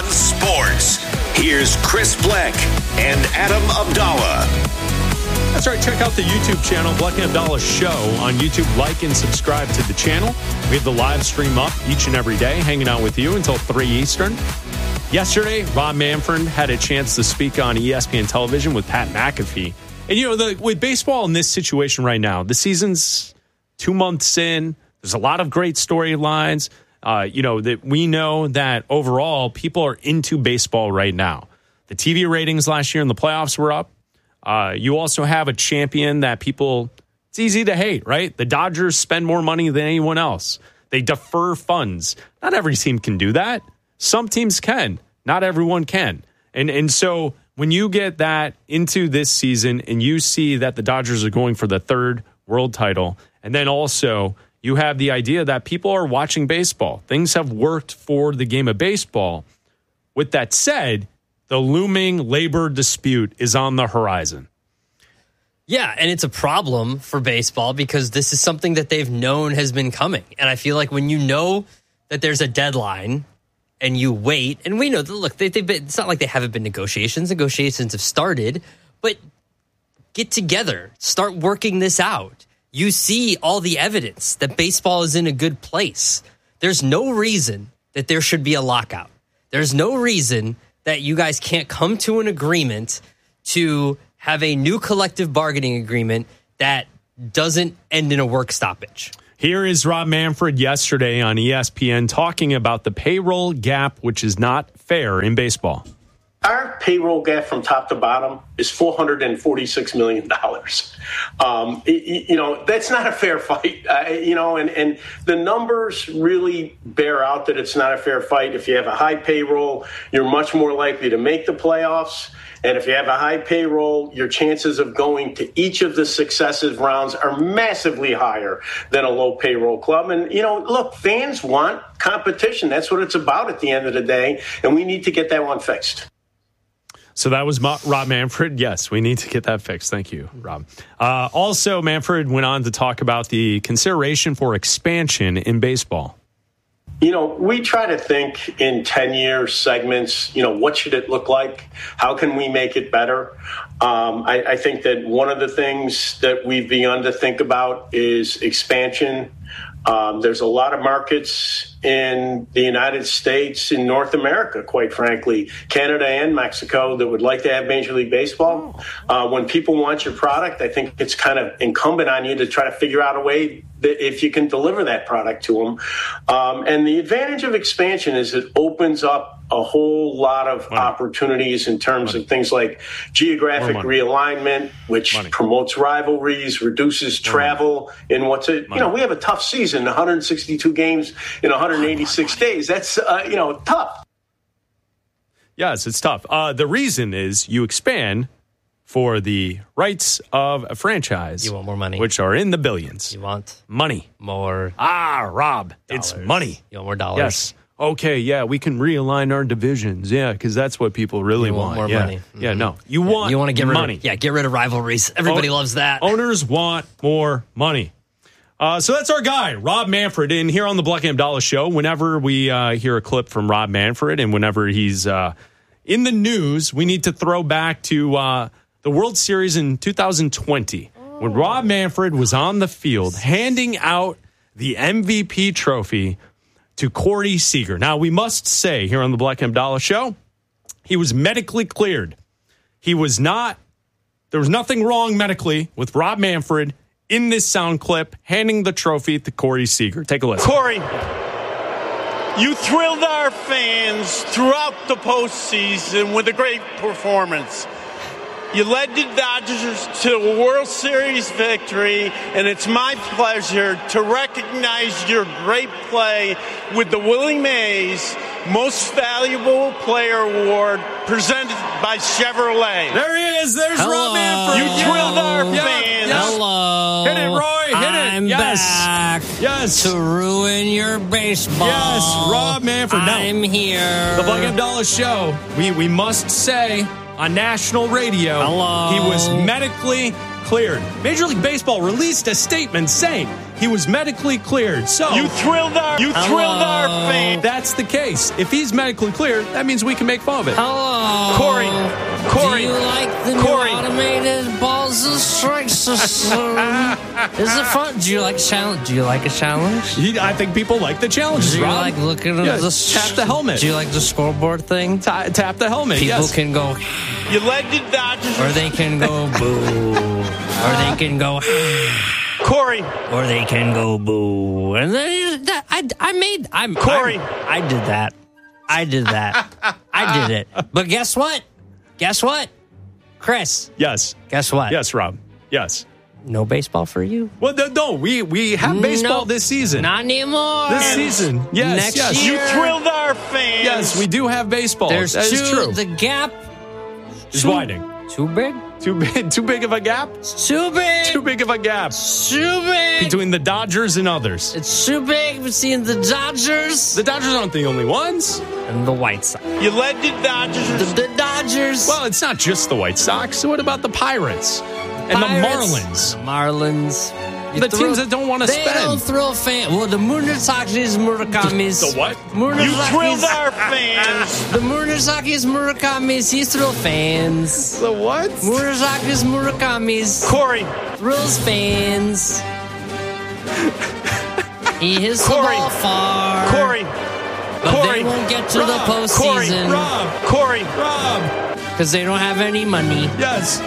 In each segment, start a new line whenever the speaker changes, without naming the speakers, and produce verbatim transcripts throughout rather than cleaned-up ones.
on sports. Here's Chris Bleck and Adam Abdallah.
That's right. Check out the YouTube channel, Bleck and Abdallah Show on YouTube. Like and subscribe to the channel. We have the live stream up each and every day, hanging out with you until three Eastern. Yesterday, Rob Manfred had a chance to speak on E S P N television with Pat McAfee. And, you know, the, with baseball in this situation right now, the season's two months in. There's a lot of great storylines. Uh, you know, that we know that overall people are into baseball right now. The T V ratings last year in the playoffs were up. Uh, you also have a champion that people, it's easy to hate, right? The Dodgers spend more money than anyone else. They defer funds. Not every team can do that. Some teams can. Not everyone can. And and so when you get that into this season and you see that the Dodgers are going for the third world title, and then also you have the idea that people are watching baseball. Things have worked for the game of baseball. With that said, the looming labor dispute is on the horizon.
Yeah, and it's a problem for baseball because this is something that they've known has been coming. And I feel like when you know that there's a deadline and you wait, and we know, look, they, they've been, it's not like they haven't been negotiations. Negotiations have started, but get together, start working this out. You see all the evidence that baseball is in a good place. There's no reason that there should be a lockout. There's no reason that you guys can't come to an agreement to have a new collective bargaining agreement that doesn't end in a work stoppage.
Here is Rob Manfred yesterday on E S P N talking about the payroll gap, which is not fair in baseball.
Our payroll gap from top to bottom is four hundred forty-six million dollars. Um, it, you know, that's not a fair fight, uh, you know, and, and the numbers really bear out that it's not a fair fight. If you have a high payroll, you're much more likely to make the playoffs. And if you have a high payroll, your chances of going to each of the successive rounds are massively higher than a low payroll club. And, you know, look, fans want competition. That's what it's about at the end of the day. And we need to get that one fixed.
So that was Ma- Rob Manfred. Yes, we need to get that fixed. Thank you, Rob. Uh, also, Manfred went on to talk about the consideration for expansion in baseball.
You know, we try to think in ten-year segments, you know, what should it look like? How can we make it better? Um, I, I think that one of the things that we've begun to think about is expansion. Um, there's a lot of markets in the United States, in North America, quite frankly, Canada and Mexico, that would like to have Major League Baseball. Uh, when people want your product, I think it's kind of incumbent on you to try to figure out a way that if you can deliver that product to them. Um, and the advantage of expansion is it opens up a whole lot of money. opportunities in terms money. of things like geographic realignment, which money. promotes rivalries, reduces travel money. in what's a, money. you know, we have a tough season, one hundred sixty-two games in one hundred eighty-six days. That's, uh, you know, tough.
Yes, it's tough. Uh, the reason is you expand for the rights of a franchise.
You want more money.
Which are in the billions.
You want
money.
More.
Ah, Rob,
dollars.
It's money.
You want more dollars.
Yes. Okay, yeah, we can realign our divisions. Yeah, because that's what people really
you
want.
want. More
yeah.
money. Mm-hmm.
Yeah, no. You
yeah,
want
you want to get rid
money.
Of, yeah, get rid of rivalries. Everybody o- loves that.
Owners want more money. Uh, so that's our guy, Rob Manfred. And here on the Bleck and Abdallah Show, whenever we uh, hear a clip from Rob Manfred and whenever he's uh, in the news, we need to throw back to uh, the World Series in two thousand twenty oh. when Rob Manfred was on the field handing out the M V P trophy to Corey Seager. Now, we must say here on the Bleck and Abdallah Show, he was medically cleared. He was not, there was nothing wrong medically with Rob Manfred in this sound clip, handing the trophy to Corey Seager. Take a listen.
Corey, you thrilled our fans throughout the postseason with a great performance. You led the Dodgers to a World Series victory, and it's my pleasure to recognize your great play with the Willie Mays Most Valuable Player Award presented by Chevrolet.
There he is. There's
Hello.
Rob Manfred.
You thrilled our
yeah.
fans.
Yeah.
Hello.
Hit it, Roy. Hit it.
I'm
yes.
back
yes.
to ruin your baseball.
Yes, Rob Manfred. No.
I'm here.
The Bleck and Abdallah Show. We, we must say on national radio,
Hello.
he was medically cleared. Major League Baseball released a statement saying he was medically cleared. So
You thrilled our, you
Hello.
thrilled our fans.
that's the case. If he's medically cleared, that means we can make fun of it.
Hello.
Corey, Corey,
Do you like the
Corey.
new automated balls and strikes system? Is it fun? Do you like challenge? Do you like a challenge?
He, I think people like the challenges,
Do you
Rob.
like looking at
Yeah,
the
tap the helmet.
Do you like the scoreboard thing?
Ta- tap the helmet.
People
yes.
can go,
You led the Dodgers.
or they can go boo, or they can go,
Corey,
or they can go boo. And then that, I, I made, I'm
Corey.
I, I did that. I did that. I did it. But guess what? Guess what? Chris,
Yes.
guess what?
Yes, Rob. Yes.
No baseball for you.
Well, no, no, we we have baseball
Nope.
this season.
Not anymore.
This season. Yes,
Next
yes.
you
year.
thrilled our fans.
Yes, we do have baseball.
There's
that
two.
is true.
The gap
It's
too-
widening.
Too big.
Too big, too big of a gap?
Too big.
Too big of a gap
Too big.
between the Dodgers and others.
It's too big between the Dodgers
The Dodgers aren't the only ones.
and the White Sox.
You led the Dodgers.
The, the Dodgers.
Well, it's not just the White Sox. So what about the Pirates and
Pirates,
the Marlins?
The Marlins. You
The
throw-
teams that don't wanna
They
spend.
don't throw fan. Well, the Murasakis, Murakamis.
The what?
You thrilled
Murasakis.
our fans.
The Murasakis, Murakamis. He thrill fans.
The what?
Murasakis, Murakamis.
Corey,
Thrills fans. He hits the
Corey.
ball far.
Corey,
But
Corey.
they won't get to the
Rob.
Corey.
postseason
Rob,
Corey,
Rob,
because they don't have any money.
yes.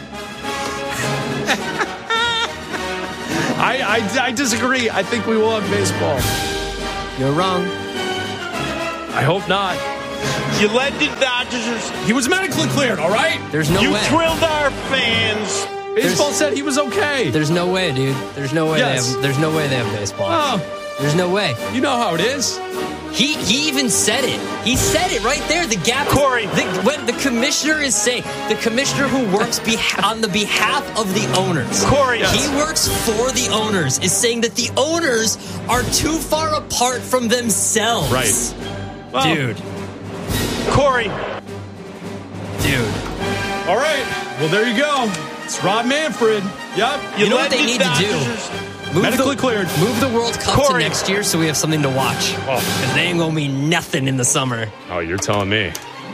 I, I, I disagree. I think we will have baseball.
You're wrong.
I hope not.
you led the Dodgers.
He was medically cleared, all right?
There's no
You
way.
thrilled our fans.
Baseball said he was okay.
There's no way, dude. There's no way
Yes.
they have. There's no way they have baseball.
Oh,
There's no way.
you know how it is.
He he even said it. He said it right there. The gap. is-
Corey.
The, when the commissioner is saying, the commissioner who works beha- on the behalf of the owners.
Corey.
He works for the owners. Is saying that the owners are too far apart from themselves.
Right. Well,
Dude.
Corey,
Dude.
All right. Well, there you go. It's Rob Manfred. Yep.
You know
led
what they
the
need to do?
Dodgers.
Move
Medically
the,
cleared.
Move the World Cup
Corey.
to next year so we have something to watch.
Oh.
Because they ain't going to mean nothing in the summer.
Oh, you're telling me.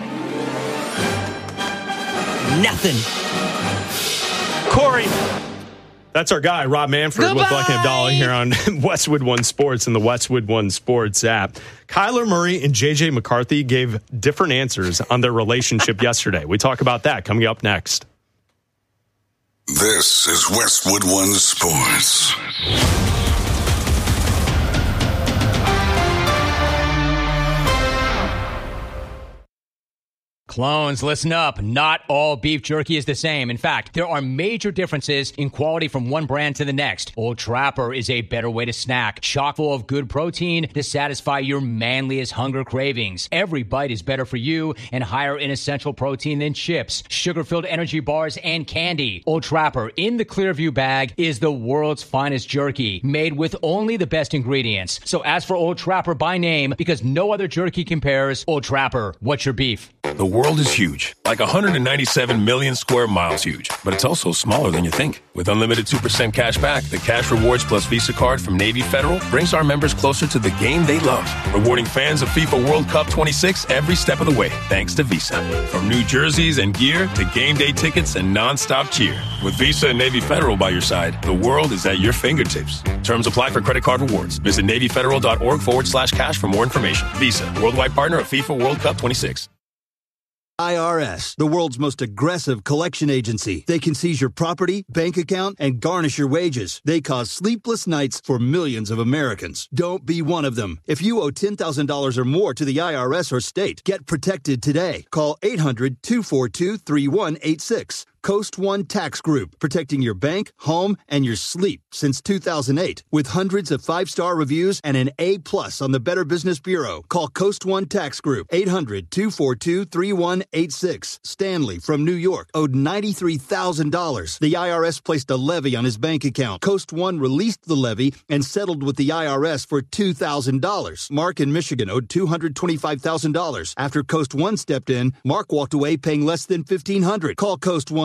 Nothing.
Corey,
That's our guy, Rob Manfred, with
Goodbye.
Black and Abdallah here on Westwood One Sports and the Westwood One Sports app. Kyler Murray and J J McCarthy gave different answers on their relationship yesterday. We talk about that coming up next.
This is Westwood One Sports.
Clones, listen up. Not all beef jerky is the same. In fact, there are major differences in quality from one brand to the next. Old Trapper is a better way to snack, chock full of good protein to satisfy your manliest hunger cravings. Every bite is better for you and higher in essential protein than chips, sugar-filled energy bars, and candy. Old Trapper in the Clearview bag is the world's finest jerky, made with only the best ingredients. So ask for Old Trapper by name because no other jerky compares. Old Trapper, what's your beef?
The world is huge, like one hundred ninety-seven million square miles huge, but it's also smaller than you think. With unlimited two percent cash back, the Cash Rewards Plus Visa card from Navy Federal brings our members closer to the game they love, rewarding fans of FIFA World Cup twenty-six every step of the way, thanks to Visa. From new jerseys and gear to game day tickets and nonstop cheer. With Visa and Navy Federal by your side, the world is at your fingertips. Terms apply for credit card rewards. Visit NavyFederal.org forward slash cash for more information. Visa, worldwide partner of FIFA World Cup twenty-six.
I R S, the world's most aggressive collection agency. They can seize your property, bank account, and garnish your wages. They cause sleepless nights for millions of Americans. Don't be one of them. If you owe ten thousand dollars or more to the I R S or state, get protected today. Call eight hundred, two four two, three one eight six. Coast One Tax Group, protecting your bank, home, and your sleep since two thousand eight. With hundreds of five-star reviews and an A plus on the Better Business Bureau. Call Coast One Tax Group, eight hundred, two four two, three one eight six. Stanley from New York owed ninety-three thousand dollars. The I R S placed a levy on his bank account. Coast One released the levy and settled with the I R S for two thousand dollars. Mark in Michigan owed two hundred twenty-five thousand dollars. After Coast One stepped in, Mark walked away paying less than fifteen hundred dollars. Call Coast One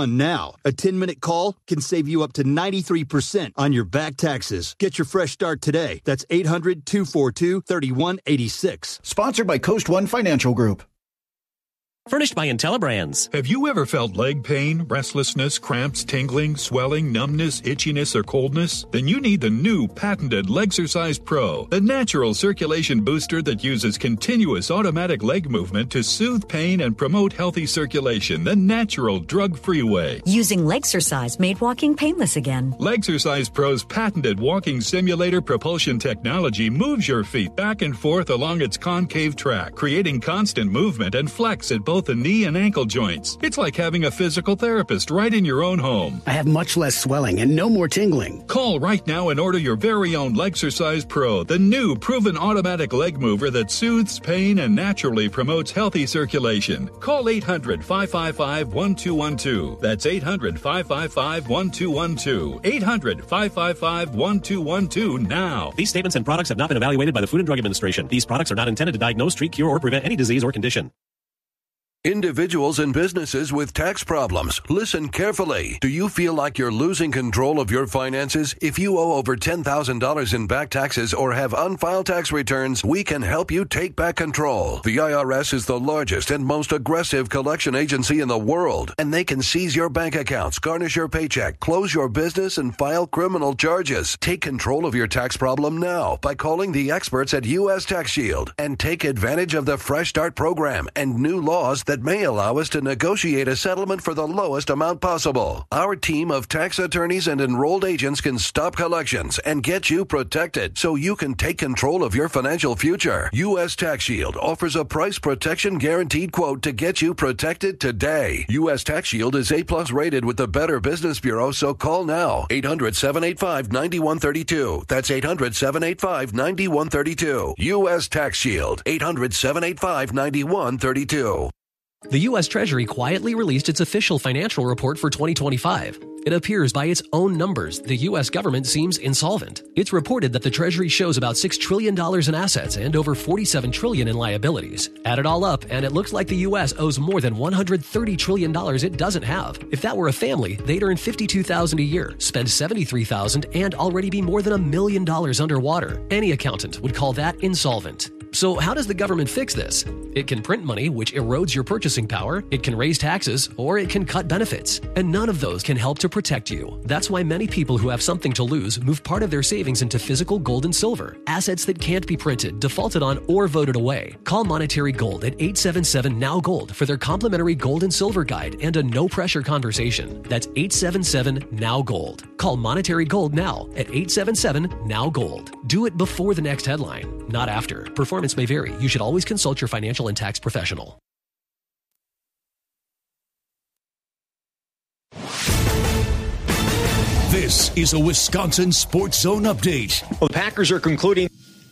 one now. A ten-minute call can save you up to ninety-three percent on your back taxes. Get your fresh start today. That's eight hundred, two four two, three one eight six.
Sponsored by Coast One Financial Group.
Furnished by IntelliBrands.
Have you ever felt leg pain, restlessness, cramps, tingling, swelling, numbness, itchiness, or coldness? Then you need the new patented Legsercise Pro, the natural circulation booster that uses continuous automatic leg movement to soothe pain and promote healthy circulation the natural, drug-free way.
Using Legsercise made walking painless again.
Legsercise Pro's patented walking simulator propulsion technology moves your feet back and forth along its concave track, creating constant movement and flex at both the knee and ankle joints. It's like having a physical therapist right in your own home.
I have much less swelling and no more tingling.
Call right now and order your very own Legsercise Pro, the new proven automatic leg mover that soothes pain and naturally promotes healthy circulation. Call eight hundred, five five five, one two one two. That's eight hundred, five five five, one two one two. eight hundred, five five five, one two one two now.
These statements and products have not been evaluated by the Food and Drug Administration. These products are not intended to diagnose, treat, cure, or prevent any disease or condition.
Individuals and businesses with tax problems, listen carefully. Do you feel like you're losing control of your finances? If you owe over ten thousand dollars in back taxes or have unfiled tax returns, we can help you take back control. The I R S is the largest and most aggressive collection agency in the world, and they can seize your bank accounts, garnish your paycheck, close your business, and file criminal charges. Take control of your tax problem now by calling the experts at U S Tax Shield and take advantage of the Fresh Start program and new laws that may allow us to negotiate a settlement for the lowest amount possible. Our team of tax attorneys and enrolled agents can stop collections and get you protected so you can take control of your financial future. U S Tax Shield offers a price protection guaranteed quote to get you protected today. U S Tax Shield is A plus rated with the Better Business Bureau, so call now. eight hundred, seven eight five, nine one three two. That's eight hundred, seven eight five, nine one three two. U S Tax Shield. eight hundred, seven eight five, nine one three two.
The U S Treasury quietly released its official financial report for twenty twenty-five. It appears by its own numbers, the U S government seems insolvent. It's reported that the Treasury shows about six trillion dollars in assets and over forty-seven trillion dollars in liabilities. Add it all up, and it looks like the U S owes more than one hundred thirty trillion dollars it doesn't have. If that were a family, they'd earn fifty-two thousand dollars a year, spend seventy-three thousand dollars, and already be more than a million dollars underwater. Any accountant would call that insolvent. So how does the government fix this? It can print money, which erodes your purchasing power, it can raise taxes, or it can cut benefits. And none of those can help to protect you. That's why many people who have something to lose move part of their savings into physical gold and silver, assets that can't be printed, defaulted on, or voted away. Call Monetary Gold at eight seven seven, N O W Gold for their complimentary gold and silver guide and a no-pressure conversation. That's eight seven seven, N O W Gold. Call Monetary Gold now at eight seven seven, N O W Gold. Do it before the next headline, not after. Performance may vary. You should always consult your financial and tax professional.
This is a Wisconsin Sports Zone update.
Well, the Packers are concluding.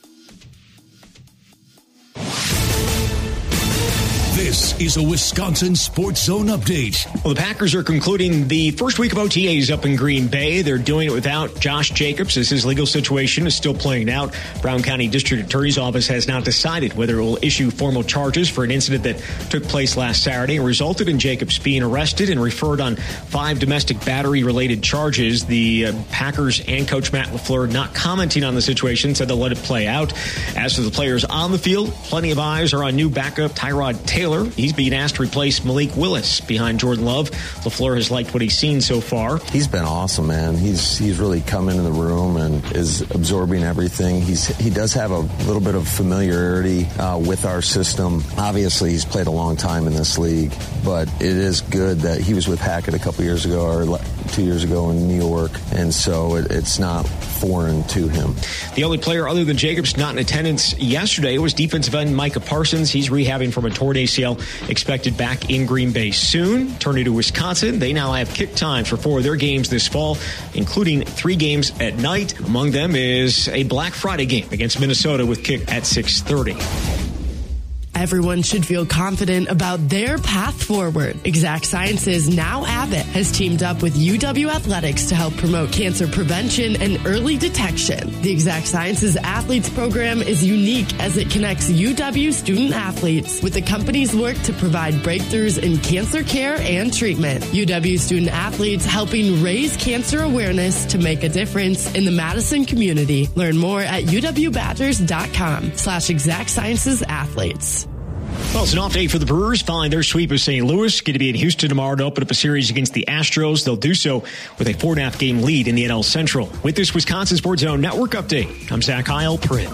This is a Wisconsin Sports Zone update.
Well, the Packers are concluding the first week of O T As up in Green Bay. They're doing it without Josh Jacobs as his legal situation is still playing out. Brown County District Attorney's Office has not decided whether it will issue formal charges for an incident that took place last Saturday and resulted in Jacobs being arrested and referred on five domestic battery-related charges. The uh, Packers and Coach Matt LaFleur not commenting on the situation, said they'll let it play out. As for the players on the field, plenty of eyes are on new backup Tyrod Taylor. He's being asked to replace Malik Willis behind Jordan Love. LaFleur has liked what he's seen so far.
He's been awesome, man. He's he's really come into the room and is absorbing everything. He's he does have a little bit of familiarity uh, with our system. Obviously, he's played a long time in this league, but it is good that he was with Hackett a couple years ago or two years ago in New York, and so it, it's not foreign to him.
The only player other than Jacobs not in attendance yesterday was defensive end Micah Parsons. He's rehabbing from a torn A C L, expected back in Green Bay soon. Turning to Wisconsin, they now have kick times for four of their games this fall, including three games at night. Among them is a Black Friday game against Minnesota with kick at six thirty.
Everyone should feel confident about their path forward. Exact Sciences, now Abbott, has teamed up with U W Athletics to help promote cancer prevention and early detection. The Exact Sciences Athletes Program is unique as it connects U W student athletes with the company's work to provide breakthroughs in cancer care and treatment. U W student athletes helping raise cancer awareness to make a difference in the Madison community. Learn more at uwbadgers.com slash exact sciences athletes.
Well, it's an off day for the Brewers following their sweep of Saint Louis. Going to be in Houston tomorrow to open up a series against the Astros. They'll do so with a four and a half game lead in the N L Central. With this Wisconsin Sports Zone Network update, I'm Zach Heil, print.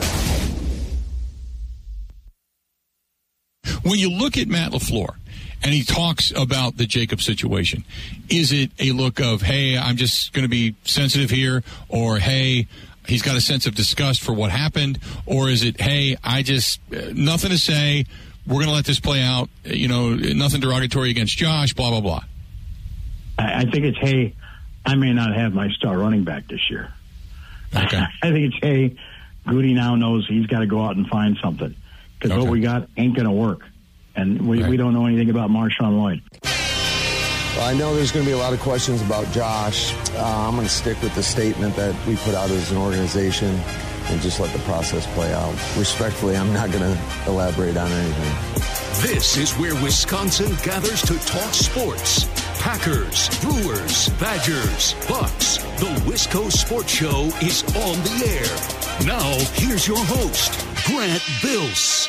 When you look at Matt LaFleur and he talks about the Jacobs situation, is it a look of, hey, I'm just going to be sensitive here, or hey, he's got a sense of disgust for what happened, or is it, hey, I just, uh, nothing to say, we're going to let this play out, you know, nothing derogatory against Josh, blah, blah, blah?
I, I think it's, hey, I may not have my star running back this year.
Okay.
I think it's, hey, Goody now knows he's got to go out and find something, because okay. what we got ain't going to work. And we, right. we don't know anything about Marshawn Lloyd.
Well, I know there's going to be a lot of questions about Josh. Uh, I'm going to stick with the statement that we put out as an organization and just let the process play out. Respectfully, I'm not going to elaborate on anything.
This is where Wisconsin gathers to talk sports. Packers, Brewers, Badgers, Bucks. The Wisco Sports Show is on the air. Now, here's your host, Grant Bills.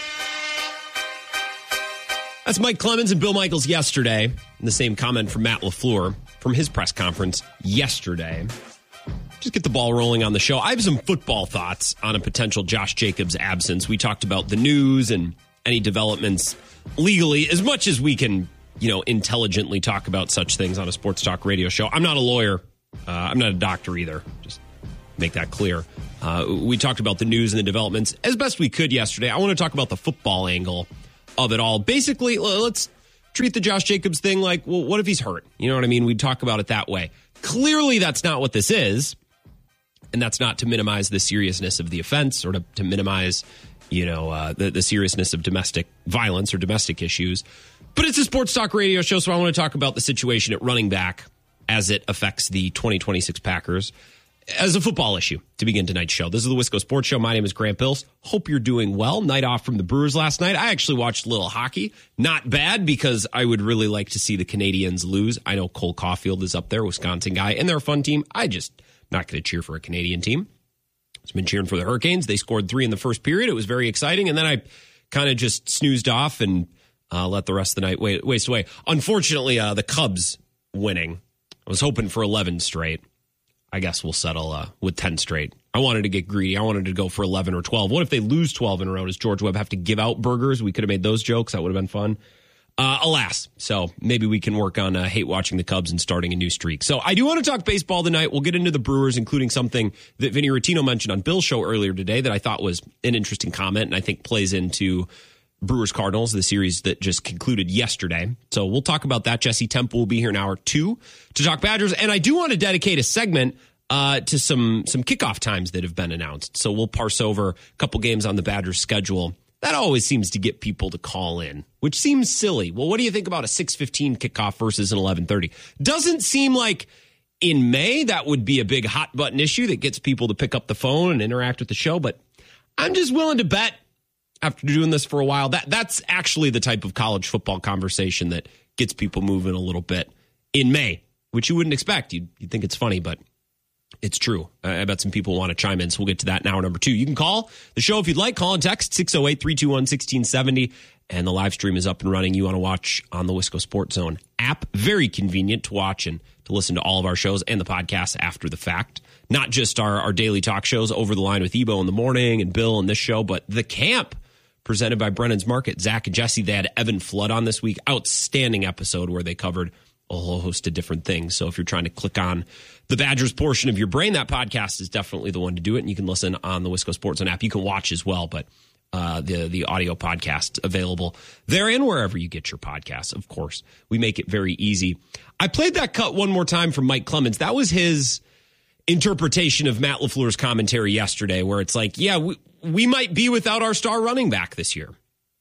That's Mike Clemens and Bill Michaels yesterday. And the same comment from Matt LaFleur from his press conference yesterday. Just get the ball rolling on the show. I have some football thoughts on a potential Josh Jacobs absence. We talked about the news and any developments legally, as much as we can, you know, intelligently talk about such things on a sports talk radio show. I'm not a lawyer. Uh, I'm not a doctor either. Just make that clear. Uh, we talked about the news and the developments as best we could yesterday. I want to talk about the football angle of it all. Basically, let's treat the Josh Jacobs thing like, well, what if he's hurt? You know what I mean? We'd talk about it that way. Clearly, that's not what this is. And that's not to minimize the seriousness of the offense or to, to minimize, you know, uh, the, the seriousness of domestic violence or domestic issues. But it's a sports talk radio show, so I want to talk about the situation at running back as it affects the twenty twenty-six Packers as a football issue to begin tonight's show. This is the Wisco Sports Show. My name is Grant Bills. Hope you're doing well. Night off from the Brewers last night. I actually watched a little hockey. Not bad, because I would really like to see the Canadians lose. I know Cole Caulfield is up there, Wisconsin guy, and they're a fun team. I just not going to cheer for a Canadian team. I've been cheering for the Hurricanes. They scored three in the first period. It was very exciting. And then I kind of just snoozed off and uh, let the rest of the night wait, waste away. Unfortunately, uh, the Cubs winning. I was hoping for eleven straight. I guess we'll settle uh, with ten straight. I wanted to get greedy. I wanted to go for eleven or twelve. What if they lose twelve in a row? Does George Webb have to give out burgers? We could have made those jokes. That would have been fun. Uh, alas. So maybe we can work on uh, hate watching the Cubs and starting a new streak. So I do want to talk baseball tonight. We'll get into the Brewers, including something that Vinny Rottino mentioned on Bill's show earlier today that I thought was an interesting comment and I think plays into Brewers Cardinals, the series that just concluded yesterday. So we'll talk about that. Jesse Temple will be here in hour two to talk Badgers. And I do want to dedicate a segment uh, to some some kickoff times that have been announced. So we'll parse over a couple games on the Badgers schedule. That always seems to get people to call in, which seems silly. Well, what do you think about a six fifteen kickoff versus an eleven thirty? Doesn't seem like in May that would be a big hot button issue that gets people to pick up the phone and interact with the show. But I'm just willing to bet, after doing this for a while, that that's actually the type of college football conversation that gets people moving a little bit in May, which you wouldn't expect. You'd, you'd think it's funny, but it's true. I bet some people want to chime in, so we'll get to that in hour number two. You can call the show if you'd like. Call and text six oh eight, three two one, one six seven oh, and the live stream is up and running. You want to watch on the Wisco Sports Zone app. Very convenient to watch and to listen to all of our shows and the podcasts after the fact. Not just our, our daily talk shows, Over the Line with Ebo in the morning and Bill and this show, but the camp presented by Brennan's Market. Zach and Jesse, they had Evan Flood on this week. Outstanding episode where they covered a whole host of different things. So if you're trying to click on the Badgers portion of your brain, that podcast is definitely the one to do it. And you can listen on the Wisco Sports Zone app. You can watch as well, but uh, the, the audio podcast available there and wherever you get your podcasts. Of course, we make it very easy. I played that cut one more time from Mike Clemens. That was his interpretation of Matt LaFleur's commentary yesterday, where it's like, yeah, we, we might be without our star running back this year.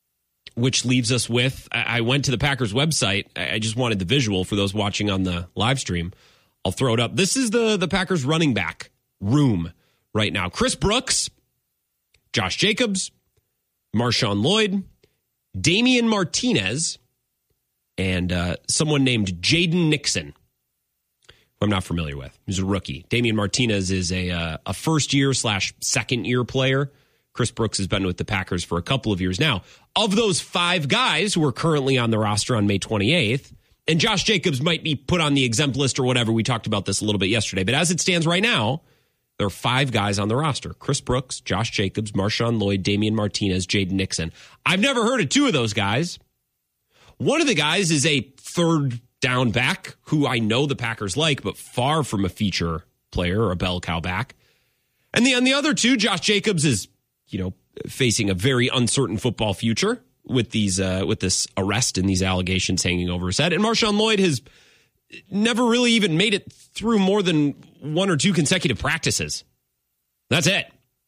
which leaves us with, I went to the Packers website. I just wanted the visual for those watching on the live stream. I'll throw it up. This is the, the Packers running back room right now. Chris Brooks, Josh Jacobs, Marshawn Lloyd, Damian Martinez, and uh, someone named Jaden Nixon, who I'm not familiar with. He's a rookie. Damian Martinez is a, uh, a first-year slash second-year player. Chris Brooks has been with the Packers for a couple of years now. Of those five guys who are currently on the roster on May twenty-eighth, and Josh Jacobs might be put on the exempt list or whatever. We talked about this a little bit yesterday. But as it stands right now, there are five guys on the roster. Chris Brooks, Josh Jacobs, Marshawn Lloyd, Damian Martinez, Jaden Nixon. I've never heard of two of those guys. One of the guys is a third down back who I know the Packers like, but far from a feature player or a bell cow back. And the, on the other two, Josh Jacobs is, you know, facing a very uncertain football future with these uh, with this arrest and these allegations hanging over his head. And Marshawn Lloyd has never really even made it through more than one or two consecutive practices. That's it.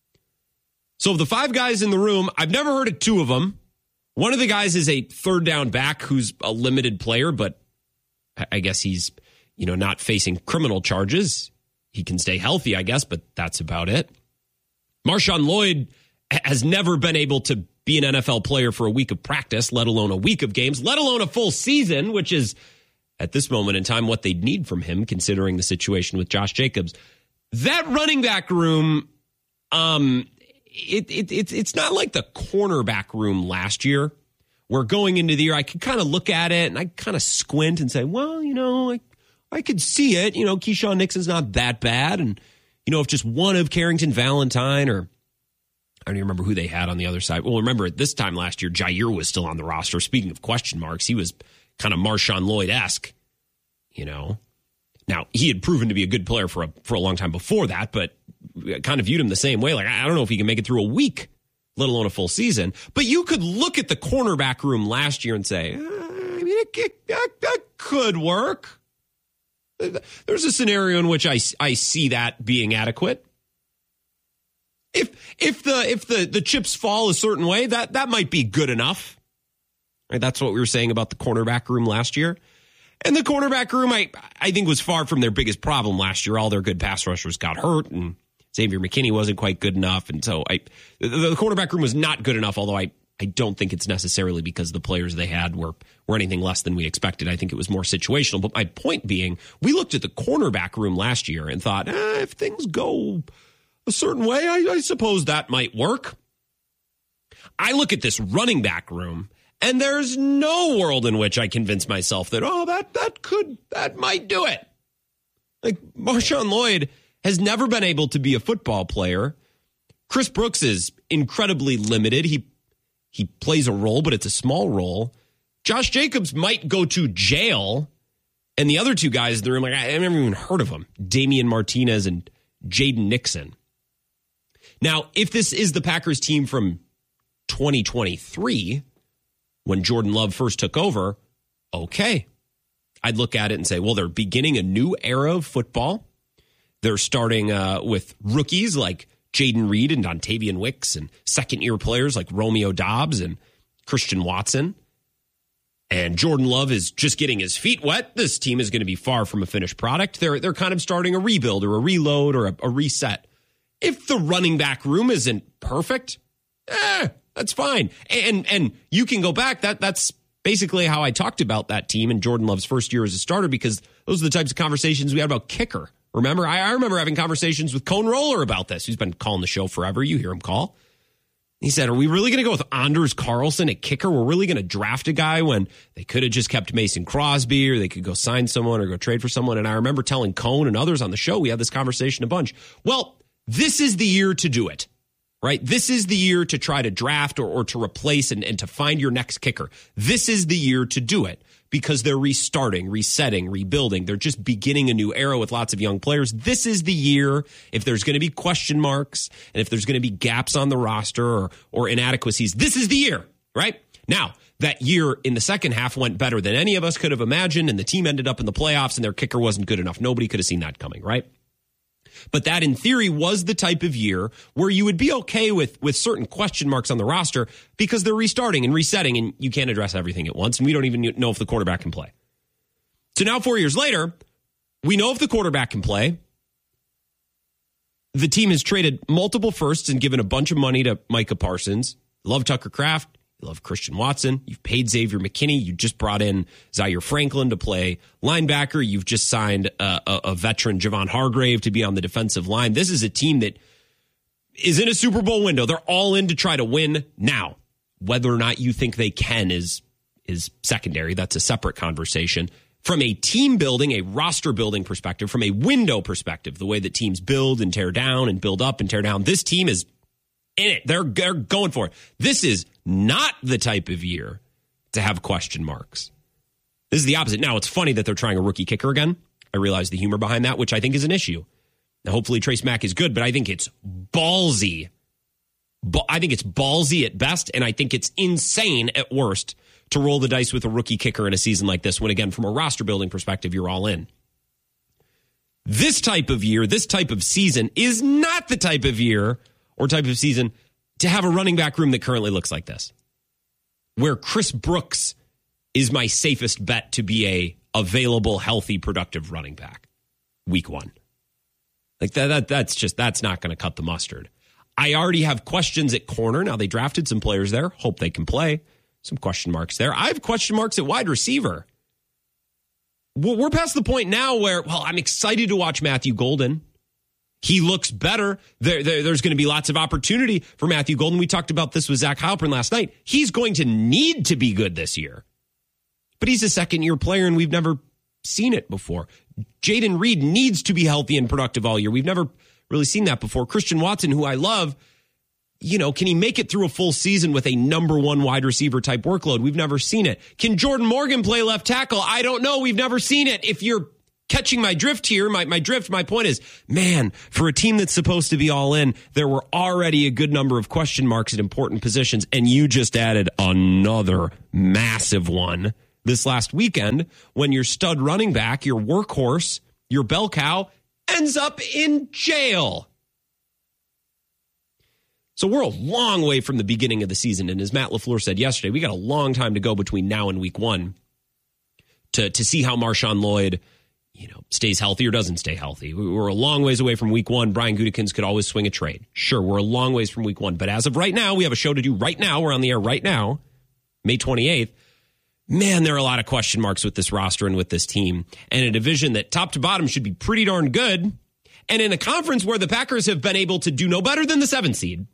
So of the five guys in the room, I've never heard of two of them. One of the guys is a third down back who's a limited player, but I guess he's, you know, not facing criminal charges. He can stay healthy, I guess, but that's about it. Marshawn Lloyd has never been able to be an N F L player for a week of practice, let alone a week of games, let alone a full season, which is at this moment in time what they'd need from him, considering the situation with Josh Jacobs. That running back room, um, it, it, it it's not like the cornerback room last year, where going into the year I could kind of look at it and I kind of squint and say, well, you know, I, I could see it. You know, Keyshawn Nixon's not that bad, and you know, if just one of Carrington Valentine or I don't even remember who they had on the other side. Well, remember at this time last year, Jair was still on the roster. Speaking of question marks, he was kind of Marshawn Lloyd-esque, you know. Now, he had proven to be a good player for a for a long time before that, but I kind of viewed him the same way. Like, I don't know if he can make it through a week, let alone a full season. But you could look at the cornerback room last year and say, uh, I mean, it, it, that, that could work. There's a scenario in which I, I see that being adequate. If if the if the, the chips fall a certain way, that, that might be good enough. Right? That's what we were saying about the cornerback room last year. And the cornerback room, I I think, was far from their biggest problem last year. All their good pass rushers got hurt, and Xavier McKinney wasn't quite good enough. And so I the, the cornerback room was not good enough, although I, I don't think it's necessarily because the players they had were, were anything less than we expected. I think it was more situational. But my point being, we looked at the cornerback room last year and thought, eh, if things go a certain way, I, I suppose that might work. I look at this running back room, and there's no world in which I convince myself that, oh, that that could, that might do it. Like, Marshawn Lloyd has never been able to be a football player. Chris Brooks is incredibly limited. He he plays a role, but it's a small role. Josh Jacobs might go to jail. And the other two guys in the room, like, I've never even heard of them. Damian Martinez and Jaden Nixon. Now, if this is the Packers team from twenty twenty-three, when Jordan Love first took over, okay. I'd look at it and say, well, they're beginning a new era of football. They're starting uh, with rookies like Jaden Reed and Dontavian Wicks, and second-year players like Romeo Doubs and Christian Watson. And Jordan Love is just getting his feet wet. This team is going to be far from a finished product. They're they're kind of starting a rebuild or a reload or a, a reset. If the running back room isn't perfect, eh, that's fine. And and you can go back. That that's basically how I talked about that team in Jordan Love's first year as a starter, because those are the types of conversations we had about kicker. Remember, I, I remember having conversations with Cone Roller about this. He's been calling the show forever. You hear him call. He said, are we really going to go with Anders Carlson at kicker? We're really going to draft a guy when they could have just kept Mason Crosby, or they could go sign someone or go trade for someone. And I remember telling Cone and others on the show, we had this conversation a bunch. Well, this is the year to do it, right? This is the year to try to draft or, or to replace and, and to find your next kicker. This is the year to do it, because they're restarting, resetting, rebuilding. They're just beginning a new era with lots of young players. This is the year, if there's going to be question marks and if there's going to be gaps on the roster or, or inadequacies, this is the year, right? Now, that year in the second half went better than any of us could have imagined, and the team ended up in the playoffs and their kicker wasn't good enough. Nobody could have seen that coming, right? But that, in theory, was the type of year where you would be okay with, with certain question marks on the roster because they're restarting and resetting, and you can't address everything at once, and we don't even know if the quarterback can play. So now, four years later, we know if the quarterback can play. The team has traded multiple firsts and given a bunch of money to Micah Parsons. Love Tucker Kraft. You love Christian Watson. You've paid Xavier McKinney. You just brought in Zaire Franklin to play linebacker. You've just signed a, a, a veteran, Javon Hargrave, to be on the defensive line. This is a team that is in a Super Bowl window. They're all in to try to win now. Whether or not you think they can is, is secondary. That's a separate conversation. From a team building, a roster building perspective, from a window perspective, the way that teams build and tear down and build up and tear down, this team is in it. They're, they're going for it. This is not the type of year to have question marks. This is the opposite. Now, it's funny that they're trying a rookie kicker again. I realize the humor behind that, which I think is an issue. Now, hopefully Trace Mack is good, but I think it's ballsy. I think it's ballsy at best, and I think it's insane at worst to roll the dice with a rookie kicker in a season like this when, again, from a roster building perspective, you're all in. This type of year, this type of season is not the type of year or type of season to have a running back room that currently looks like this, where Chris Brooks is my safest bet to be a available, healthy, productive running back week one. Like that, that that's just, that's not going to cut the mustard. I already have questions at corner. Now, they drafted some players there. Hope they can play. Some question marks there. I have question marks at wide receiver. We're past the point now where, well, I'm excited to watch Matthew Golden. He looks better. There, there, there's going to be lots of opportunity for Matthew Golden. We talked about this with Zach Halpern last night. He's going to need to be good this year. But he's a second-year player, and we've never seen it before. Jaden Reed needs to be healthy and productive all year. We've never really seen that before. Christian Watson, who I love, you know, can he make it through a full season with a number one wide receiver type workload? We've never seen it. Can Jordan Morgan play left tackle? I don't know. We've never seen it. If you're catching my drift here, my, my drift, my point is, man, for a team that's supposed to be all in, there were already a good number of question marks at important positions, and you just added another massive one this last weekend when your stud running back, your workhorse, your bell cow, ends up in jail. So we're a long way from the beginning of the season. And as Matt LaFleur said yesterday, we got a long time to go between now and week one to, to see how Marshawn Lloyd, you know, stays healthy or doesn't stay healthy. We're a long ways away from week one. Brian Gutekunst could always swing a trade. Sure, we're a long ways from week one. But as of right now, we have a show to do right now. We're on the air right now, May twenty-eighth. Man, there are a lot of question marks with this roster and with this team. And a division that top to bottom should be pretty darn good. And in a conference where the Packers have been able to do no better than the seventh seed.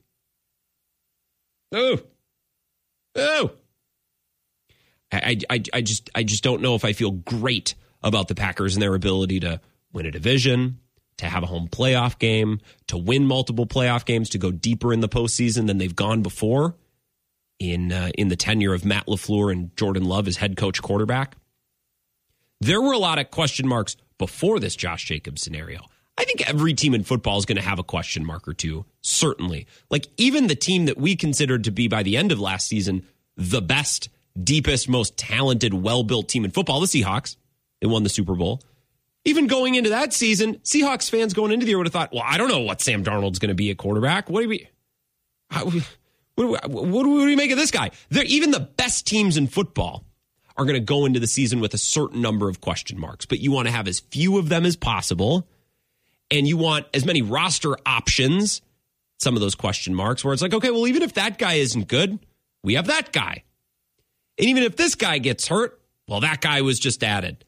Oh, oh! I, I, I just, I just don't know if I feel great about the Packers and their ability to win a division, to have a home playoff game, to win multiple playoff games, to go deeper in the postseason than they've gone before in uh, in the tenure of Matt LaFleur and Jordan Love as head coach quarterback. There were a lot of question marks before this Josh Jacobs scenario. I think every team in football is going to have a question mark or two, certainly. Like even the team that we considered to be by the end of last season the best, deepest, most talented, well-built team in football, the Seahawks. They won the Super Bowl. Even going into that season, Seahawks fans going into the year would have thought, well, I don't know what Sam Darnold's going to be at quarterback. What do we, how, what, do we, what do we make of this guy? They're, even the best teams in football are going to go into the season with a certain number of question marks, but you want to have as few of them as possible. And you want as many roster options, some of those question marks, where it's like, okay, well, even if that guy isn't good, we have that guy. And even if this guy gets hurt, well, that guy was just added.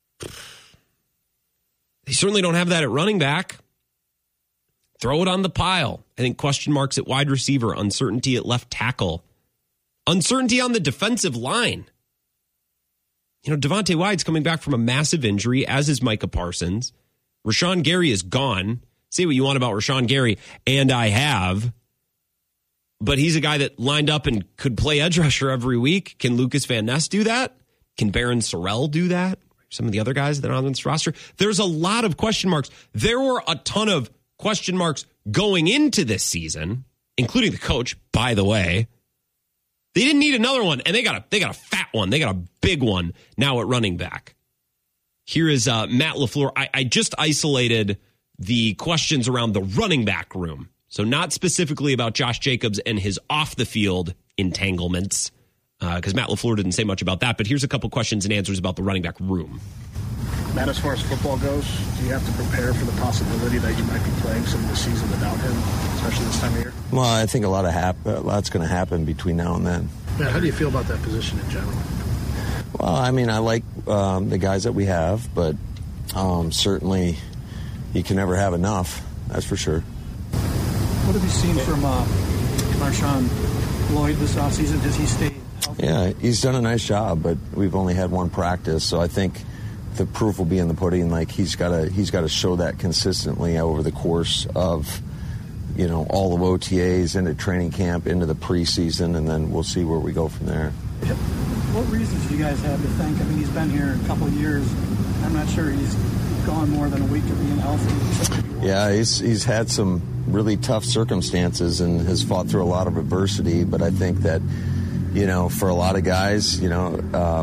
They certainly don't have that at running back. Throw it on the pile. I think question marks at wide receiver, uncertainty at left tackle, uncertainty on the defensive line. You know, Devontae Wyatt's coming back from a massive injury, as is Micah Parsons. Rashawn Gary is gone. Say what you want about Rashawn Gary, and I have. But he's a guy that lined up and could play edge rusher every week. Can Lucas Van Ness do that? Can Baron Sorrell do that? Some of the other guys that are on this roster. There's a lot of question marks. There were a ton of question marks going into this season, including the coach, by the way. They didn't need another one, and they got a they got a fat one. They got a big one now at running back. Here is uh, Matt LaFleur. I, I just isolated the questions around the running back room. So not specifically about Josh Jacobs and his off-the-field entanglements, because uh, Matt LaFleur didn't say much about that. But here's a couple questions and answers about the running back room.
Matt, as far as football goes, do you have to prepare for the possibility that you might be playing some of the season without him, especially this time of year?
Well, I think a lot of hap- a lot's going to happen between now and then.
Matt, how do you feel about that position in general?
Well, I mean, I like um, the guys that we have, but um, certainly you can never have enough, that's for sure.
What have you seen from uh, Marshawn Lloyd this offseason? Does he stay healthy?
Yeah, he's done a nice job, but we've only had one practice, so I think the proof will be in the pudding. Like, he's got to he's got to show that consistently over the course of, you know, all of O T As, into training camp, into the preseason, and then we'll see where we go from there.
What reasons do you guys have to think? I mean, he's been here a couple of years. I'm not sure he's gone more than a week of being healthy.
Yeah, he's he's had some really tough circumstances and has fought through a lot of adversity. But I think that, you know, for a lot of guys, you know,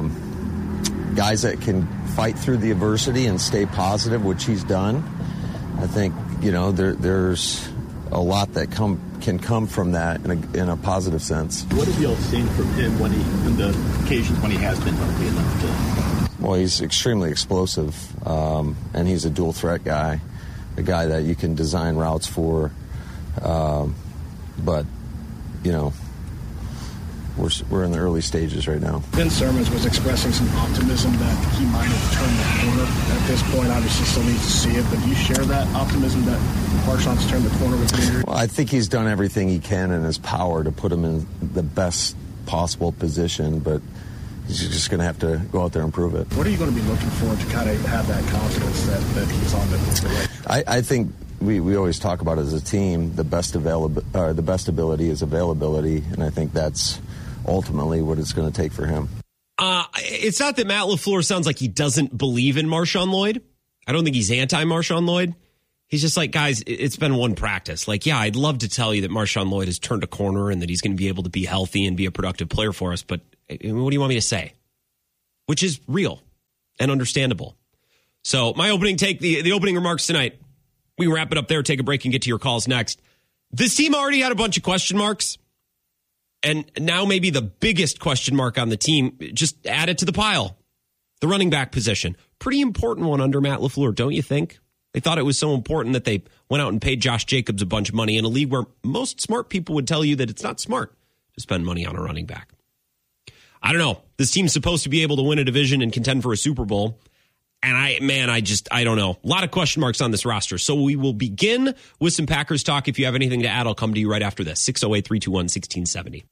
um, guys that can fight through the adversity and stay positive, which he's done, I think, you know, there, there's a lot that come can come from that in a, in a positive sense.
What have you all seen from him when he, in the occasions when he has been healthy enough to?
Well, he's extremely explosive, um, and he's a dual threat guy, a guy that you can design routes for. Um, but, you know, we're we're in the early stages right now.
Ben Sermons was expressing some optimism that he might have turned the corner at this point. Obviously, still needs to see it, but do you share that optimism that Marshawn's turned the corner with the injury?
Well, I think he's done everything he can in his power to put him in the best possible position, but he's just going to have to go out there and prove it.
What are you going to be looking for to kind of have that confidence that, that he's on the, the right?
I, I think we, we always talk about it as a team, the best available, uh, the best ability is availability, and I think that's ultimately what it's going to take for him.
Uh, it's not that Matt LaFleur sounds like he doesn't believe in Marshawn Lloyd. I don't think he's anti-Marshawn Lloyd. He's just like, guys, it's been one practice. Like, yeah, I'd love to tell you that Marshawn Lloyd has turned a corner and that he's going to be able to be healthy and be a productive player for us, but what do you want me to say? Which is real and understandable. So my opening take, the, the opening remarks tonight, we wrap it up there, take a break, and get to your calls next. This team already had a bunch of question marks. And now maybe the biggest question mark on the team, just add it to the pile. The running back position. Pretty important one under Matt LaFleur, don't you think? They thought it was so important that they went out and paid Josh Jacobs a bunch of money in a league where most smart people would tell you that it's not smart to spend money on a running back. I don't know. This team's supposed to be able to win a division and contend for a Super Bowl. And I, man, I just, I don't know. A lot of question marks on this roster. So we will begin with some Packers talk. If you have anything to add, I'll come to you right after this. six oh eight, three two one, one six seven oh.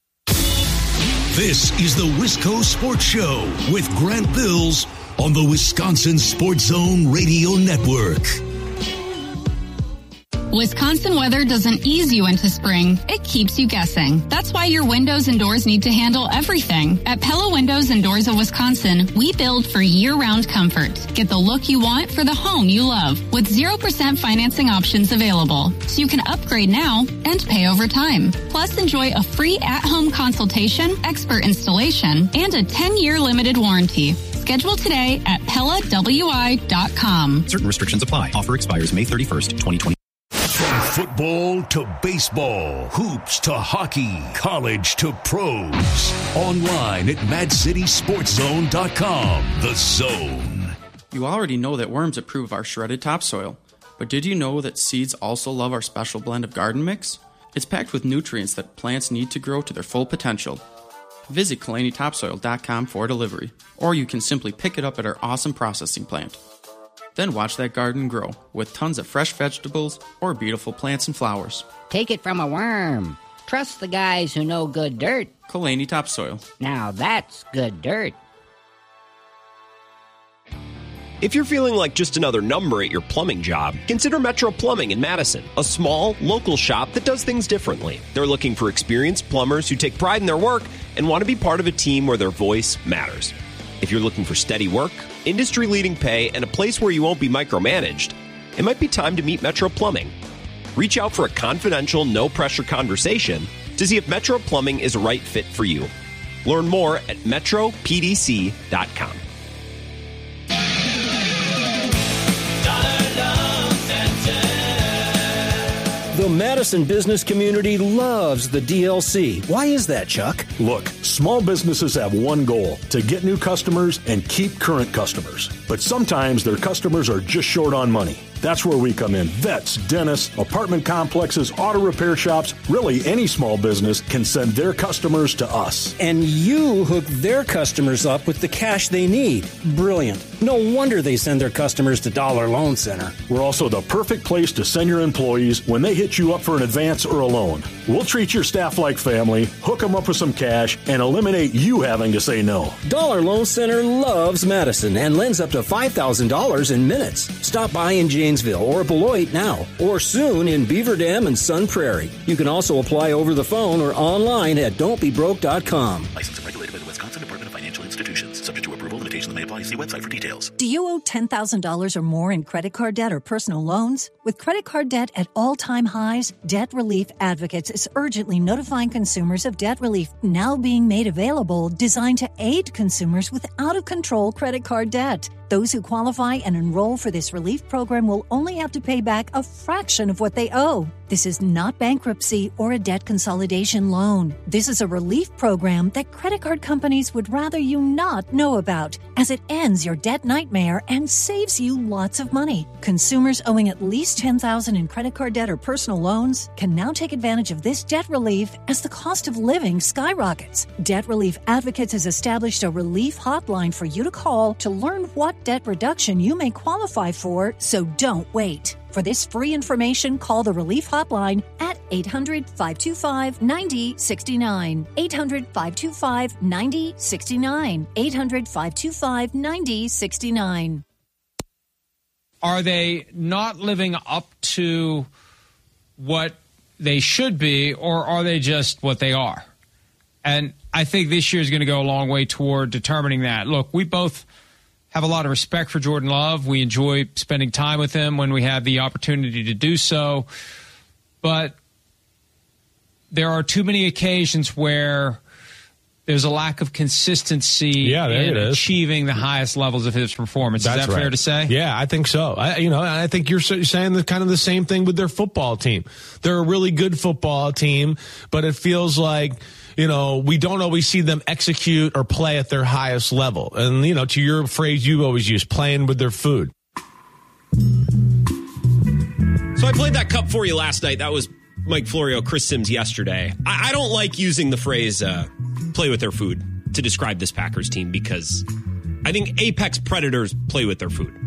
This is the Wisco Sports Show with Grant Bills on the Wisconsin Sports Zone Radio Network.
Wisconsin weather doesn't ease you into spring. It keeps you guessing. That's why your windows and doors need to handle everything. At Pella Windows and Doors of Wisconsin, we build for year-round comfort. Get the look you want for the home you love with zero percent financing options available. So you can upgrade now and pay over time. Plus, enjoy a free at-home consultation, expert installation, and a ten-year limited warranty. Schedule today at Pella W I dot com.
Certain restrictions apply. Offer expires May thirty-first, twenty twenty.
From football to baseball, hoops to hockey, college to pros. Online at mad city sports zone dot com. The Zone.
You already know that worms approve our shredded topsoil. But did you know that seeds also love our special blend of garden mix? It's packed with nutrients that plants need to grow to their full potential. Visit kalani topsoil dot com for delivery, or you can simply pick it up at our awesome processing plant. Then watch that garden grow with tons of fresh vegetables or beautiful plants and flowers.
Take it from a worm. Trust the guys who know good dirt.
Kalani Topsoil.
Now that's good dirt.
If you're feeling like just another number at your plumbing job, consider Metro Plumbing in Madison, a small, local shop that does things differently. They're looking for experienced plumbers who take pride in their work and want to be part of a team where their voice matters. If you're looking for steady work, industry-leading pay, and a place where you won't be micromanaged, it might be time to meet Metro Plumbing. Reach out for a confidential, no-pressure conversation to see if Metro Plumbing is a right fit for you. Learn more at metro p d c dot com.
Dollar Loan Center.
The Madison business community loves the D L C. Why is that, Chuck?
Look, small businesses have one goal, to get new customers and keep current customers. But sometimes their customers are just short on money. That's where we come in. Vets, dentists, apartment complexes, auto repair shops, really any small business can send their customers to us.
And you hook their customers up with the cash they need. Brilliant. No wonder they send their customers to Dollar Loan Center.
We're also the perfect place to send your employees when they hit you up for an advance or a loan. We'll treat your staff like family, hook them up with some cash, and eliminate you having to say no.
Dollar Loan Center loves Madison and lends up to five thousand dollars in minutes. Stop by in Janesville or Beloit now, or soon in Beaver Dam and Sun Prairie. You can also apply over the phone or online at don't be broke dot com.
Licensed and regulated by the Wisconsin Department of Financial Institutions. Subject to approval, limitations may apply. See website for details.
Do you owe ten thousand dollars or more in credit card debt or personal loans? With credit card debt at all-time highs, Debt Relief Advocates is urgently notifying consumers of debt relief now being made available, designed to aid consumers with out-of-control credit card debt. Those who qualify and enroll for this relief program will only have to pay back a fraction of what they owe. This is not bankruptcy or a debt consolidation loan. This is a relief program that credit card companies would rather you not know about, as it ends your debt nightmare and saves you lots of money. Consumers owing at least ten thousand dollars in credit card debt or personal loans can now take advantage of this debt relief as the cost of living skyrockets. Debt Relief Advocates has established a relief hotline for you to call to learn what debt reduction you may qualify for, so don't wait. For this free information, call the Relief Hotline at eight hundred, five two five, nine zero six nine. eight hundred, five two five, nine zero six nine. eight hundred, five two five, nine zero six nine.
Are they not living up to what they should be, or are they just what they are? And I think this year is going to go a long way toward determining that. Look, we both have a lot of respect for Jordan Love. We enjoy spending time with him when we have the opportunity to do so. But there are too many occasions where there's a lack of consistency
yeah,
in achieving the highest levels of his performance.
That's
is that
right.
fair to say?
Yeah, I think so. I, you know, I think you're saying the, kind of the same thing with their football team. They're a really good football team, but it feels like, you know, we don't always see them execute or play at their highest level. And, you know, to your phrase you always use, playing with their food.
So I played that cup for you last night. That was Mike Florio, Chris Sims yesterday. I, I don't like using the phrase uh, play with their food to describe this Packers team because I think apex predators play with their food.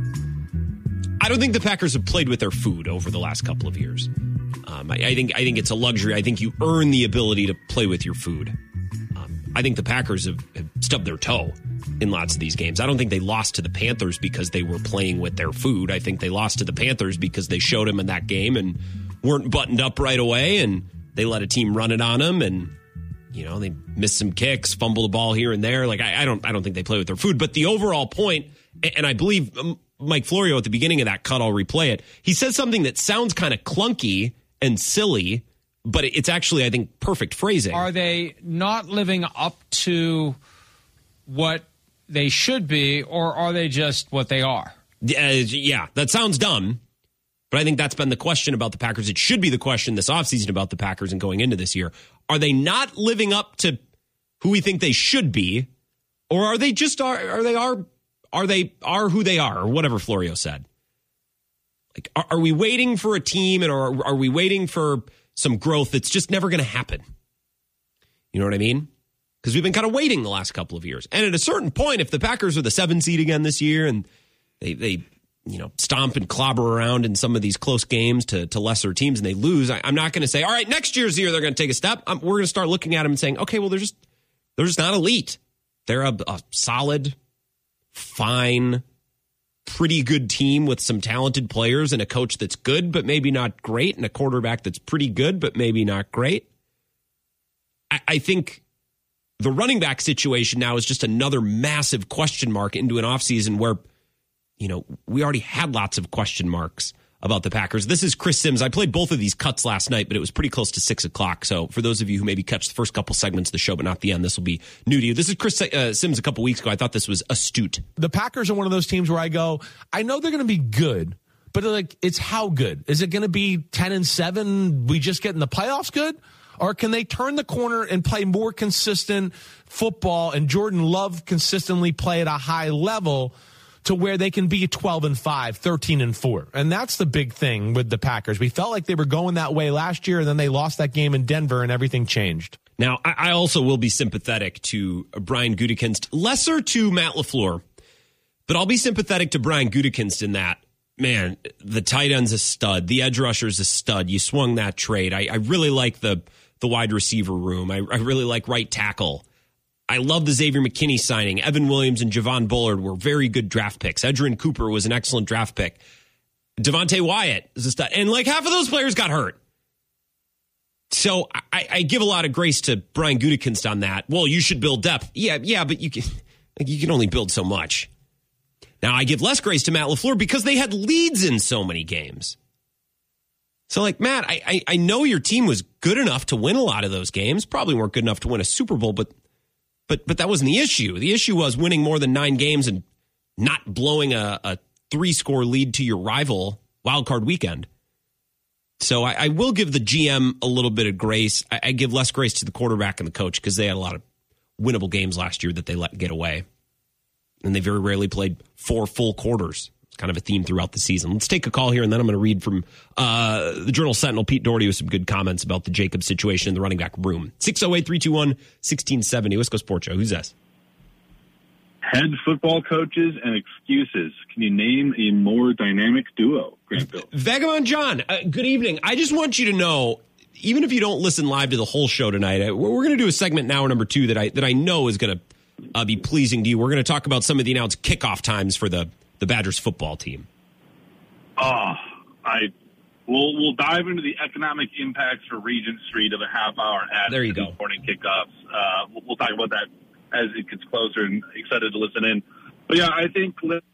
I don't think the Packers have played with their food over the last couple of years. Um, I, I think I think it's a luxury. I think you earn the ability to play with your food. Um, I think the Packers have, have stubbed their toe in lots of these games. I don't think they lost to the Panthers because they were playing with their food. I think they lost to the Panthers because they showed them in that game and weren't buttoned up right away, and they let a team run it on them, and you know they missed some kicks, fumble the ball here and there. Like I, I don't I don't think they play with their food. But the overall point, and I believe Mike Florio at the beginning of that cut, I'll replay it. He says something that sounds kind of clunky and silly, but it's actually, I think, perfect phrasing.
Are they not living up to what they should be, or are they just what they are?
Uh, yeah, that sounds dumb, but I think that's been the question about the Packers. It should be the question this offseason about the Packers and going into this year. Are they not living up to who we think they should be, or are they just are, are they are are they are who they are, or whatever Florio said? Like, are, are we waiting for a team, and are, are we waiting for some growth that's just never going to happen? You know what I mean? Because we've been kind of waiting the last couple of years. And at a certain point, if the Packers are the seven seed again this year and they, they you know, stomp and clobber around in some of these close games to, to lesser teams and they lose, I, I'm not going to say, all right, next year's the year they're going to take a step. I'm, we're going to start looking at them and saying, okay, well, they're just, they're just not elite. They're a, a solid, fine, pretty good team with some talented players and a coach that's good, but maybe not great, and a quarterback that's pretty good, but maybe not great. I, I think the running back situation now is just another massive question mark into an offseason where, you know, we already had lots of question marks about the Packers. This is Chris Sims. I played both of these cuts last night, but it was pretty close to six o'clock. So for those of you who maybe catch the first couple segments of the show, but not the end, this will be new to you. This is Chris uh, Sims a couple weeks ago. I thought this was astute.
The Packers are one of those teams where I go, I know they're going to be good, But like, it's how good? Is it going to be ten and seven? We just get in the playoffs good? Or can they turn the corner and play more consistent football and Jordan Love consistently play at a high level to where they can be twelve and five, thirteen and four? And that's the big thing with the Packers. We felt like they were going that way last year, and then they lost that game in Denver, and everything changed.
Now, I also will be sympathetic to Brian Gutekunst, lesser to Matt LaFleur, but I'll be sympathetic to Brian Gutekunst in that, man, the tight end's a stud. The edge rusher's a stud. You swung that trade. I, I really like the the wide receiver room. I, I really like right tackle. I love the Xavier McKinney signing. Evan Williams and Javon Bullard were very good draft picks. Edgerrin Cooper was an excellent draft pick. Devontae Wyatt is a stud. And like half of those players got hurt. So I, I give a lot of grace to Brian Gutekunst on that. Well, you should build depth. Yeah, yeah, but you can, like, you can only build so much. Now, I give less grace to Matt LaFleur because they had leads in so many games. So, like, Matt, I, I I know your team was good enough to win a lot of those games. Probably weren't good enough to win a Super Bowl, but but but that wasn't the issue. The issue was winning more than nine games and not blowing a, a three-score lead to your rival wildcard weekend. So I, I will give the G M a little bit of grace. I, I give less grace to the quarterback and the coach because they had a lot of winnable games last year that they let get away. And they very rarely played four full quarters. Kind of a theme throughout the season. Let's take a call here, and then I'm going to read from uh, the Journal Sentinel, Pete Doherty, with some good comments about the Jacobs situation in the running back room. six oh eight, three two one, one six seven oh. Wisco Sports Show. Who's this?
Head football coaches and excuses. Can you name a more dynamic duo, Grantville?
Vagabond John, uh, good evening. I just want you to know, even if you don't listen live to the whole show tonight, uh, we're, we're going to do a segment now, number two, that I that I know is going to uh, be pleasing to you. We're going to talk about some of the announced kickoff times for the the Badgers football team.
Oh, I we'll we'll dive into the economic impacts for Regent Street of a half hour ad.
There you go.
Morning kickoffs. Uh, we'll, we'll talk about that as it gets closer, and excited to listen in. But yeah, I think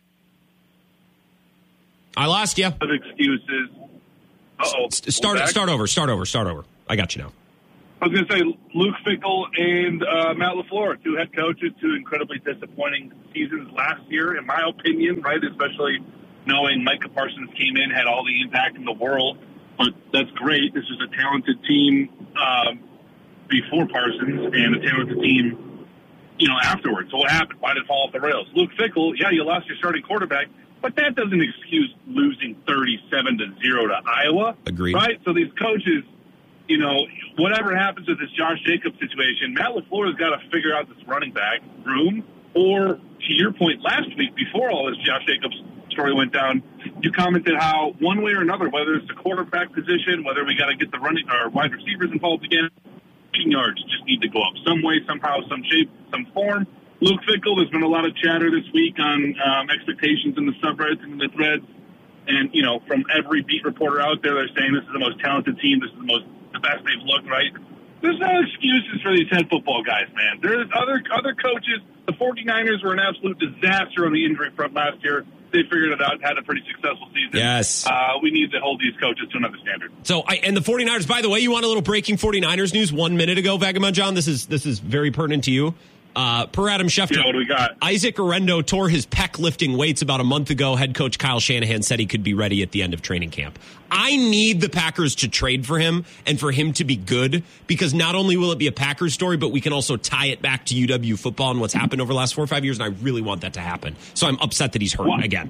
I lost you.
Excuses. Uh-oh.
Start start over. Start over. Start over. I got you now.
I was going to say Luke Fickell and uh, Matt LaFleur, two head coaches, two incredibly disappointing seasons last year, in my opinion, right? Especially knowing Micah Parsons came in, had all the impact in the world. But that's great. This is a talented team um, before Parsons and a talented team, you know, afterwards. So what happened? Why did it fall off the rails? Luke Fickell, yeah, you lost your starting quarterback, but that doesn't excuse losing thirty-seven to zero to Iowa.
Agreed.
Right? So these coaches, you know, whatever happens with this Josh Jacobs situation, Matt LaFleur has got to figure out this running back room. Or, to your point last week, before all this Josh Jacobs story went down, you commented how one way or another, whether it's the quarterback position, whether we got to get the running or wide receivers involved again, yards just need to go up some way, somehow, some shape, some form. Luke Fickell, there's been a lot of chatter this week on um, expectations in the subreddits and the threads. And, you know, from every beat reporter out there, they're saying this is the most talented team, this is the most the best they've looked, right? There's no excuses for these head football guys, man. There's other other coaches. The 49ers were an absolute disaster on the injury front last year. They figured it out, had a pretty successful season.
Yes.
Uh, we need to hold these coaches to another standard.
So, I, and the 49ers, by the way, you want a little breaking 49ers news one minute ago, Vagabond John? This is this is very pertinent to you. Uh, per Adam Schefter,
yeah, what do we got?
Isaac Orendo tore his pec lifting weights about a month ago. Head coach Kyle Shanahan said he could be ready at the end of training camp. I need the Packers to trade for him and for him to be good, because not only will it be a Packers story, but we can also tie it back to U W football and what's happened over the last four or five years, and I really want that to happen. So I'm upset that he's hurt what? again.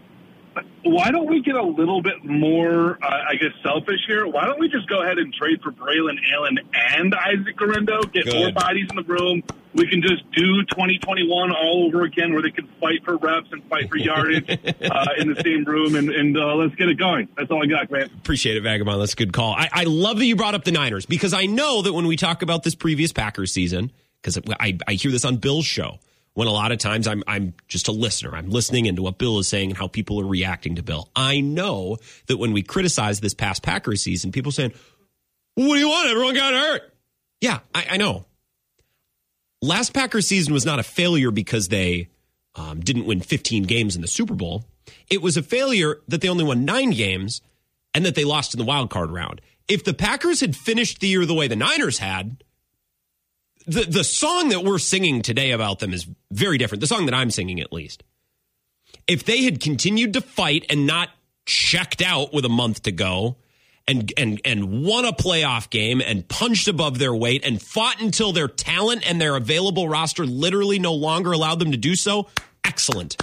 Why don't we get a little bit more, uh, I guess, selfish here? Why don't we just go ahead and trade for Braylon Allen and Isaac Orendo, get Good. more bodies in the room? We can just do twenty twenty-one all over again, where they can fight for reps and fight for yardage uh, in the same room, and, and uh, let's get it going. That's all I got, man.
Appreciate it, Vagabond. That's a good call. I, I love that you brought up the Niners, because I know that when we talk about this previous Packers season, because I, I hear this on Bill's show, when a lot of times I'm I'm just a listener. I'm listening into what Bill is saying and how people are reacting to Bill. I know that when we criticize this past Packers season, people are saying, what do you want? Everyone got hurt. Yeah, I, I know. Last Packers season was not a failure because they um, didn't win fifteen games in the Super Bowl. It was a failure that they only won nine games and that they lost in the wild card round. If the Packers had finished the year the way the Niners had, The the song that we're singing today about them is very different. The song that I'm singing, at least. If they had continued to fight and not checked out with a month to go and and and won a playoff game and punched above their weight and fought until their talent and their available roster literally no longer allowed them to do so, excellent.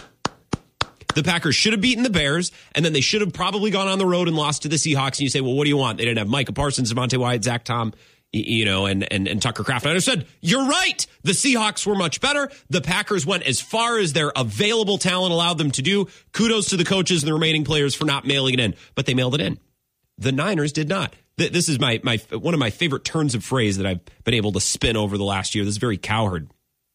The Packers should have beaten the Bears, and then they should have probably gone on the road and lost to the Seahawks. And you say, well, what do you want? They didn't have Micah Parsons, Devontae Wyatt, Zach Tom, you know, and, and, and Tucker Kraft. And I said, you're right. The Seahawks were much better. The Packers went as far as their available talent allowed them to do. Kudos to the coaches and the remaining players for not mailing it in, but they mailed it in. The Niners did not. This is my my one of my favorite turns of phrase that I've been able to spin over the last year. This is very Cowherd.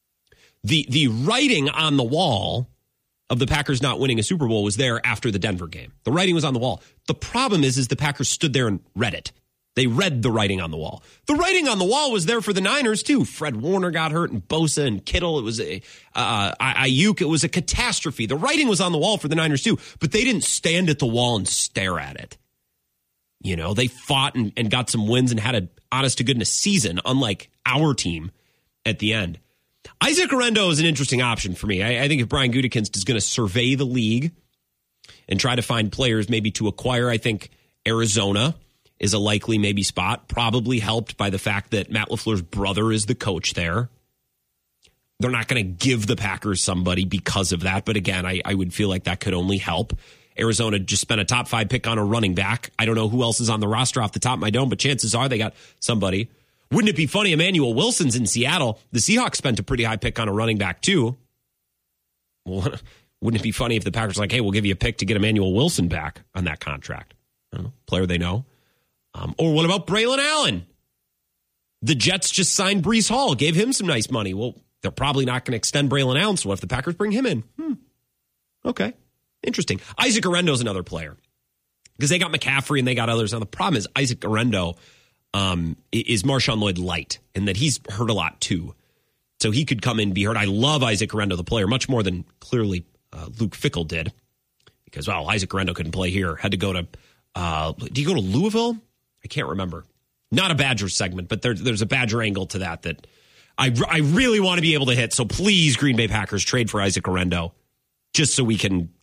The the writing on the wall of the Packers not winning a Super Bowl was there after the Denver game. The writing was on the wall. The problem is, is the Packers stood there and read it. They read the writing on the wall. The writing on the wall was there for the Niners, too. Fred Warner got hurt, and Bosa and Kittle. It was a uh, Ayuk. It was a catastrophe. The writing was on the wall for the Niners, too. But they didn't stand at the wall and stare at it. You know, they fought and, and got some wins and had an honest-to-goodness season, unlike our team at the end. Isaac Orendo is an interesting option for me. I, I think if Brian Gutekunst is going to survey the league and try to find players maybe to acquire, I think Arizona is a likely maybe spot, probably helped by the fact that Matt LaFleur's brother is the coach there. They're not going to give the Packers somebody because of that, but again, I, I would feel like that could only help. Arizona just spent a top five pick on a running back. I don't know who else is on the roster off the top of my dome, but chances are they got somebody. Wouldn't it be funny? Emmanuel Wilson's in Seattle. The Seahawks spent a pretty high pick on a running back, too. Well, wouldn't it be funny if the Packers were like, hey, we'll give you a pick to get Emmanuel Wilson back on that contract? I don't know, player they know. Um, or what about Braylon Allen? The Jets just signed Breece Hall, gave him some nice money. Well, they're probably not going to extend Braylon Allen, so what if the Packers bring him in? Hmm. Okay. Interesting. Isaac Orendo's another player because they got McCaffrey and they got others. Now, the problem is Isaac Orendo um, is Marshawn Lloyd light in that he's hurt a lot, too. So he could come in and be hurt. I love Isaac Orendo, the player, much more than clearly uh, Luke Fickell did because, well, Isaac Orendo couldn't play here. Had to go to, uh, did he go to Louisville? I can't remember. Not a Badger segment, but there, there's a Badger angle to that that I, I really want to be able to hit. So please, Green Bay Packers, trade for Isaac Orendo just so we can